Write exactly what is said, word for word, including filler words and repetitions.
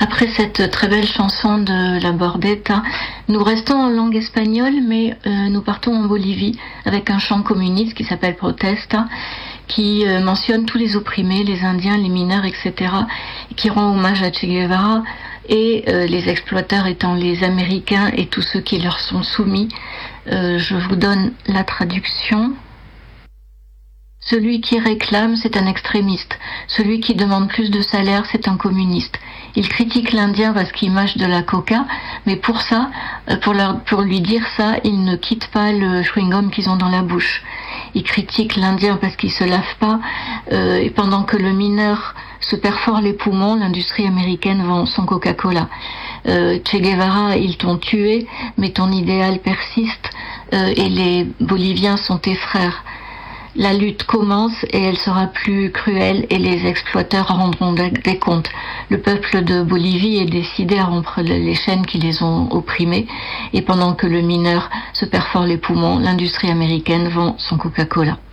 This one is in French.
Après cette très belle chanson de la Bordeta, nous restons en langue espagnole, mais euh, nous partons en Bolivie avec un chant communiste qui s'appelle Protesta, qui euh, mentionne tous les opprimés, les Indiens, les mineurs, et cetera, et qui rend hommage à Che Guevara, et euh, les exploiteurs étant les Américains et tous ceux qui leur sont soumis. Euh, je vous donne la traduction. Celui qui réclame, c'est un extrémiste. Celui qui demande plus de salaire, c'est un communiste. Il critique l'Indien parce qu'il mâche de la coca, mais pour ça, pour, leur, pour lui dire ça, il ne quitte pas le chewing-gum qu'ils ont dans la bouche. Il critique l'Indien parce qu'il se lave pas, euh, et pendant que le mineur se perfore les poumons, l'industrie américaine vend son Coca-Cola. Euh, Che Guevara, ils t'ont tué, mais ton idéal persiste, euh, et les Boliviens sont tes frères. La lutte commence et elle sera plus cruelle et les exploiteurs rendront des comptes. Le peuple de Bolivie est décidé à rompre les chaînes qui les ont opprimés et pendant que le mineur se perfore les poumons, l'industrie américaine vend son Coca-Cola.